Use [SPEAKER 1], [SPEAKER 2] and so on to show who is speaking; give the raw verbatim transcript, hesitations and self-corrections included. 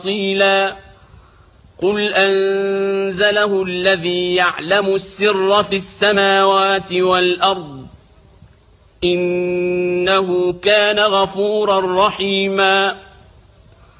[SPEAKER 1] تفصيلا قل أنزله الذي يعلم السر في السماوات والأرض إنه كان غفورا رحيما